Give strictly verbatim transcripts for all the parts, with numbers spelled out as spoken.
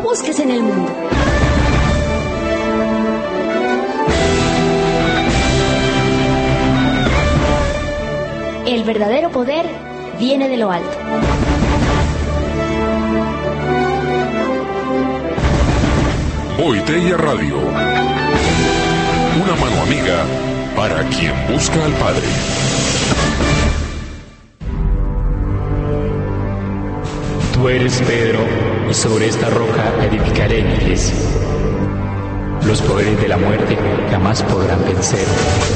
busques en el mundo. El verdadero poder viene de lo alto. Boitella Radio. Una mano amiga para quien busca al Padre. Tú eres Pedro, y sobre esta roca edificaré mi iglesia. Los poderes de la muerte jamás podrán vencer.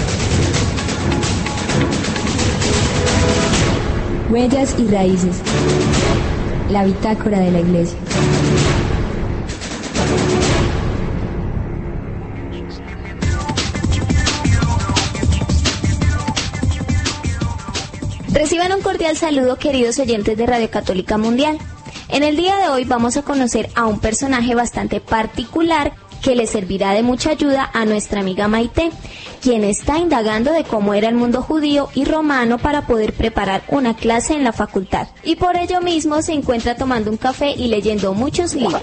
Huellas y raíces. La bitácora de la iglesia. Reciban un cordial saludo, queridos oyentes de Radio Católica Mundial. En el día de hoy vamos a conocer a un personaje bastante particular que le servirá de mucha ayuda a nuestra amiga Maite, quien está indagando de cómo era el mundo judío y romano para poder preparar una clase en la facultad. Y por ello mismo se encuentra tomando un café y leyendo muchos libros.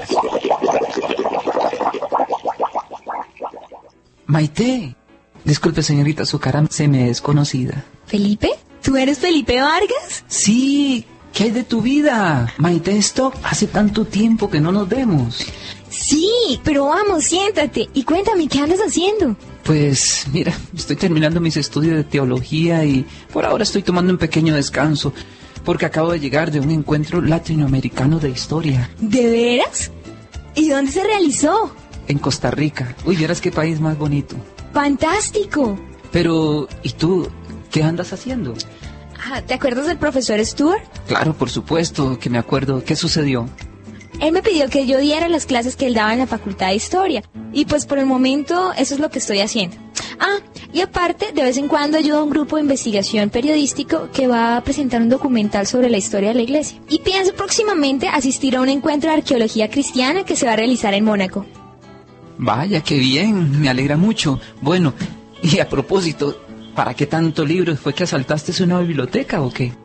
Maite, disculpe señorita, su cara se me es conocida. ¿Felipe? ¿Tú eres Felipe Vargas? Sí, ¿qué hay de tu vida? Maite Stock, hace tanto tiempo que no nos vemos. Sí, pero vamos, siéntate y cuéntame, ¿qué andas haciendo? Pues, mira, estoy terminando mis estudios de teología y por ahora estoy tomando un pequeño descanso porque acabo de llegar de un encuentro latinoamericano de historia. ¿De veras? ¿Y dónde se realizó? En Costa Rica. Uy, vieras qué país más bonito. ¡Fantástico! Pero, ¿y tú? ¿Qué andas haciendo? Ah, ¿te acuerdas del profesor Stuart? Claro, por supuesto que me acuerdo. ¿Qué sucedió? Él me pidió que yo diera las clases que él daba en la Facultad de Historia. Y pues por el momento eso es lo que estoy haciendo. Ah, y aparte, de vez en cuando ayudo a un grupo de investigación periodístico que va a presentar un documental sobre la historia de la iglesia. Y pienso próximamente asistir a un encuentro de arqueología cristiana que se va a realizar en Mónaco. Vaya, qué bien, me alegra mucho. Bueno, y a propósito, ¿para qué tanto libros? ¿Fue que asaltaste una biblioteca o qué?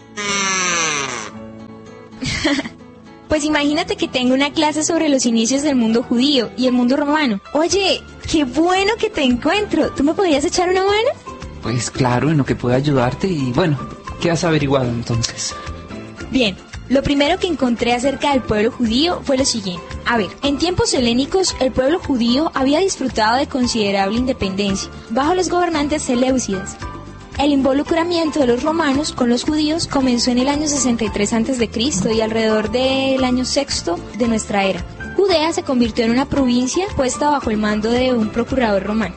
Pues imagínate que tengo una clase sobre los inicios del mundo judío y el mundo romano. Oye, qué bueno que te encuentro. ¿Tú me podrías echar una mano? Pues claro, en lo que pueda ayudarte y bueno, ¿qué has averiguado entonces? Bien, lo primero que encontré acerca del pueblo judío fue lo siguiente. A ver, en tiempos helénicos el pueblo judío había disfrutado de considerable independencia bajo los gobernantes seleucidas. El involucramiento de los romanos con los judíos comenzó en el año sesenta y tres antes de Cristo y alrededor del año sexto de nuestra era. Judea se convirtió en una provincia puesta bajo el mando de un procurador romano.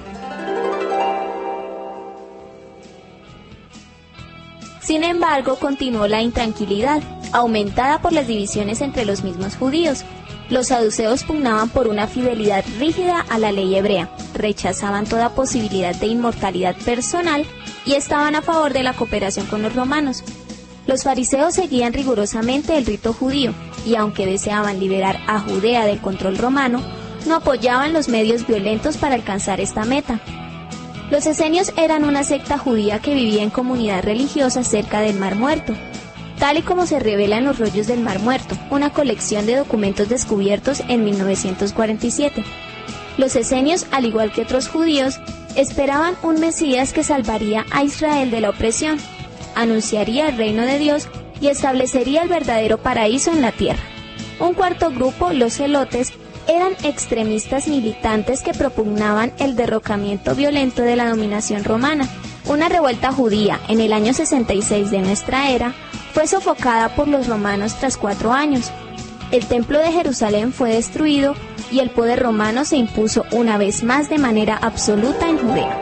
Sin embargo, continuó la intranquilidad, aumentada por las divisiones entre los mismos judíos. Los saduceos pugnaban por una fidelidad rígida a la ley hebrea, rechazaban toda posibilidad de inmortalidad personal y estaban a favor de la cooperación con los romanos. Los fariseos seguían rigurosamente el rito judío y aunque deseaban liberar a Judea del control romano, no apoyaban los medios violentos para alcanzar esta meta. Los esenios eran una secta judía que vivía en comunidad religiosa cerca del Mar Muerto, tal y como se revela en los rollos del Mar Muerto, una colección de documentos descubiertos en mil novecientos cuarenta y siete. Los esenios, al igual que otros judíos, esperaban un Mesías que salvaría a Israel de la opresión, anunciaría el reino de Dios y establecería el verdadero paraíso en la tierra. Un cuarto grupo, los celotes, eran extremistas militantes que propugnaban el derrocamiento violento de la dominación romana. Una revuelta judía en el año sesenta y seis de nuestra era fue sofocada por los romanos tras cuatro años. El templo de Jerusalén fue destruido y el poder romano se impuso una vez más de manera absoluta en Judea.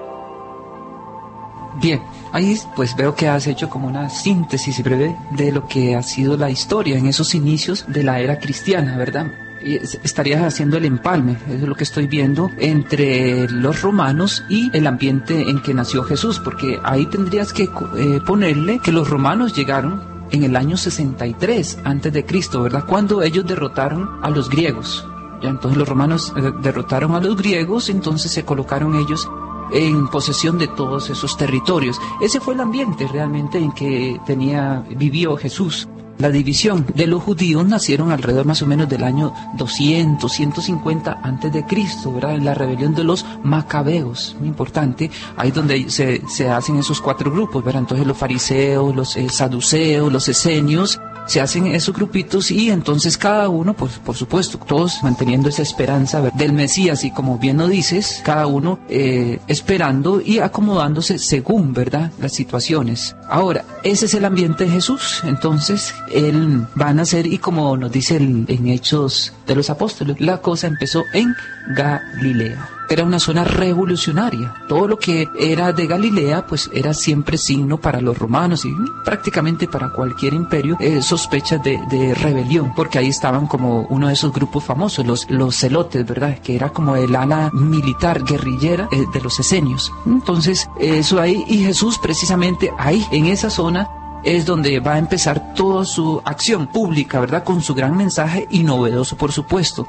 Bien, ahí pues veo que has hecho como una síntesis breve de lo que ha sido la historia en esos inicios de la era cristiana, ¿verdad? Y estarías haciendo el empalme, eso es lo que estoy viendo, entre los romanos y el ambiente en que nació Jesús, porque ahí tendrías que eh, ponerle que los romanos llegaron en el año sesenta y tres antes de Cristo, ¿verdad? Cuando ellos derrotaron a los griegos. Ya, entonces los romanos eh, derrotaron a los griegos, entonces se colocaron ellos en posesión de todos esos territorios. Ese fue el ambiente realmente en que tenía, vivió Jesús. La división de los judíos nacieron alrededor más o menos del año doscientos, ciento cincuenta antes de Cristo, ¿verdad? En la rebelión de los macabeos, muy importante, ahí donde se, se hacen esos cuatro grupos, ¿verdad? Entonces los fariseos, los eh, saduceos, los esenios, se hacen esos grupitos y entonces cada uno, pues por supuesto, todos manteniendo esa esperanza, ¿verdad?, del Mesías, y como bien lo dices, cada uno eh, esperando y acomodándose según, ¿verdad?, las situaciones. Ahora, ese es el ambiente de Jesús. Entonces él va a nacer y, como nos dice el, en Hechos de los Apóstoles, la cosa empezó en Galilea. Era una zona revolucionaria. Todo lo que era de Galilea pues era siempre signo para los romanos y prácticamente para cualquier imperio, eh, sospechas de, de rebelión, porque ahí estaban como uno de esos grupos famosos, los, los celotes, ¿verdad?, que era como el ala militar guerrillera eh, de los esenios. Entonces eso ahí, y Jesús precisamente ahí en esa zona es donde va a empezar toda su acción pública, ¿verdad?, con su gran mensaje y novedoso, por supuesto,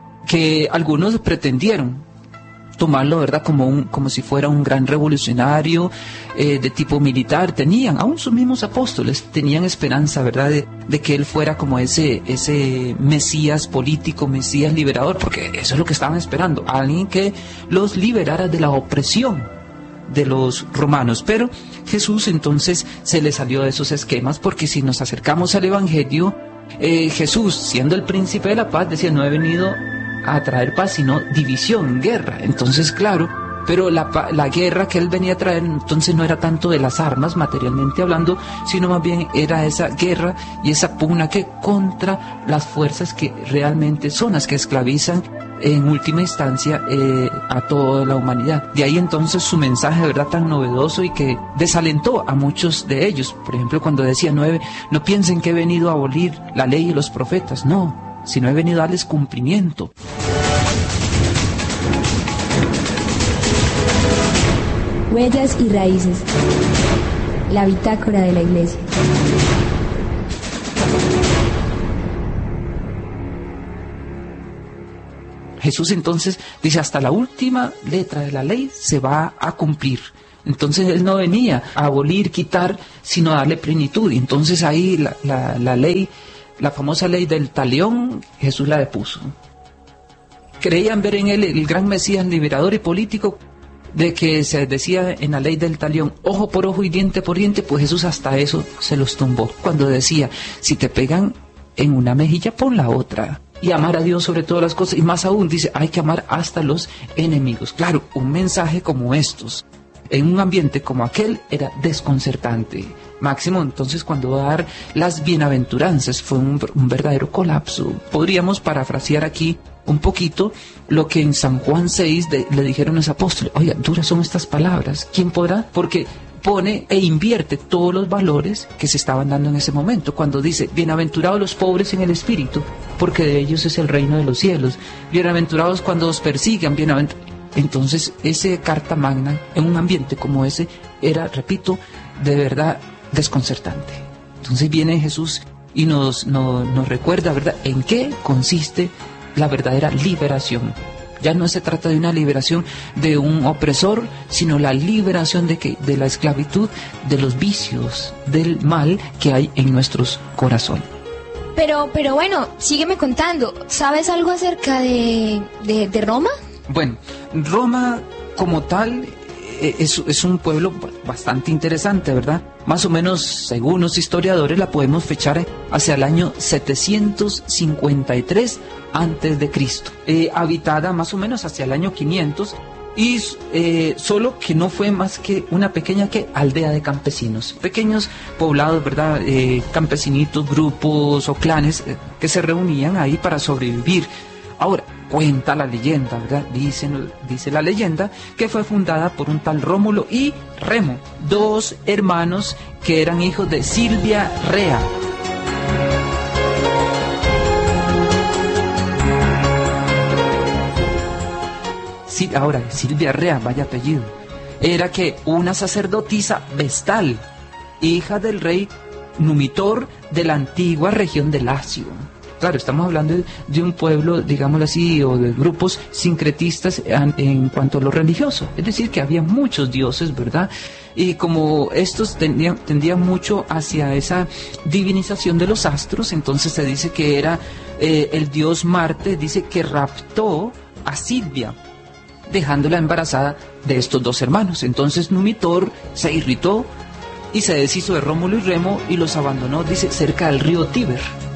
que algunos pretendieron tomarlo, ¿verdad?, como un, como si fuera un gran revolucionario eh, de tipo militar. Tenían, aún sus mismos apóstoles tenían esperanza, ¿verdad?, de, de que él fuera como ese, ese Mesías político, Mesías liberador, porque eso es lo que estaban esperando, alguien que los liberara de la opresión de los romanos. Pero Jesús entonces se le salió de esos esquemas, porque si nos acercamos al Evangelio, eh, Jesús, siendo el príncipe de la paz, decía: no he venido a traer paz, sino división, guerra. Entonces, claro, pero la, la guerra que él venía a traer entonces no era tanto de las armas, materialmente hablando, sino más bien era esa guerra y esa pugna que contra las fuerzas que realmente son las que esclavizan en última instancia eh, a toda la humanidad. De ahí entonces su mensaje, de verdad, tan novedoso y que desalentó a muchos de ellos. Por ejemplo, cuando decía: no, he, no piensen que he venido a abolir la ley y los profetas, no, sino he venido a darles cumplimiento. Huellas y raíces. La bitácora de la Iglesia. Jesús entonces dice: hasta la última letra de la ley se va a cumplir. Entonces él no venía a abolir, quitar, sino a darle plenitud. Y entonces ahí la, la, la ley, la famosa ley del talión, Jesús la depuso. Creían ver en él el gran Mesías liberador y político, de que se decía en la ley del talión, ojo por ojo y diente por diente. Pues Jesús hasta eso se los tumbó, cuando decía: si te pegan en una mejilla, pon la otra. Y amar a Dios sobre todas las cosas, y más aún dice: hay que amar hasta los enemigos. Claro, un mensaje como estos, en un ambiente como aquel, era desconcertante. Máximo, entonces, cuando va a dar las bienaventuranzas, fue un, un verdadero colapso. Podríamos parafrasear aquí un poquito lo que en San Juan seis de, le dijeron los apóstoles: oiga, duras son estas palabras, ¿quién podrá? Porque pone e invierte todos los valores que se estaban dando en ese momento, cuando dice: bienaventurados los pobres en el espíritu, porque de ellos es el reino de los cielos. Bienaventurados cuando os persigan, bienaventurados. Entonces, ese carta magna, en un ambiente como ese, era, repito, de verdad desconcertante. Entonces viene Jesús y nos, nos, nos recuerda, ¿verdad?, en qué consiste la verdadera liberación. Ya no se trata de una liberación de un opresor, sino la liberación de, que, de la esclavitud, de los vicios, del mal que hay en nuestros corazones. Pero, pero bueno, sígueme contando. ¿Sabes algo acerca de, de, de Roma? Bueno, Roma como tal es, es un pueblo bastante interesante, ¿verdad? Más o menos, según los historiadores, la podemos fechar hacia el año setecientos cincuenta y tres antes de Cristo, eh, habitada más o menos hacia el año quinientos, y eh, solo que no fue más que una pequeña que aldea de campesinos, pequeños poblados, ¿verdad? Eh, campesinitos, grupos o clanes eh, que se reunían ahí para sobrevivir. Ahora, cuenta la leyenda, ¿verdad? Dice, dice la leyenda que fue fundada por un tal Rómulo y Remo, dos hermanos que eran hijos de Silvia Rea. Sí, ahora, Silvia Rea, vaya apellido. Era que una sacerdotisa vestal, hija del rey Numitor de la antigua región de Lacio. Claro, estamos hablando de, de un pueblo, digámoslo así, o de grupos sincretistas en, en cuanto a lo religioso. Es decir, que había muchos dioses, ¿verdad? Y como estos tendían, tendían mucho hacia esa divinización de los astros, entonces se dice que era eh, el dios Marte, dice que raptó a Silvia, dejándola embarazada de estos dos hermanos. Entonces Numitor se irritó y se deshizo de Rómulo y Remo y los abandonó, dice, cerca del río Tíber.